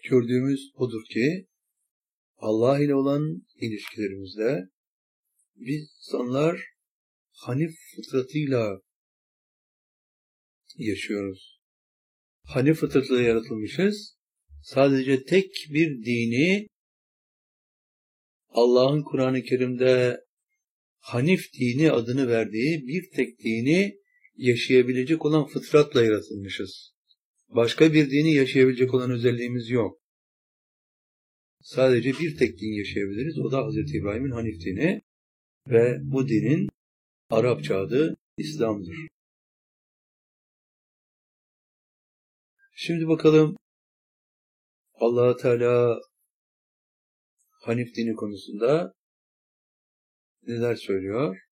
gördüğümüz odur ki Allah ile olan ilişkilerimizde biz insanlar Hanif fıtratıyla yaşıyoruz. Hanif fıtratıyla yaratılmışız. Sadece tek bir dini, Allah'ın Kur'an-ı Kerim'de Hanif dini adını verdiği bir tek dini yaşayabilecek olan fıtratla yaratılmışız. Başka bir dini yaşayabilecek olan özelliğimiz yok. Sadece bir tek din yaşayabiliriz. O da Hz. İbrahim'in Hanif dini ve bu dinin Arapça adı İslam'dır. Şimdi bakalım Allah Teala Hanif dini konusunda neler söylüyor?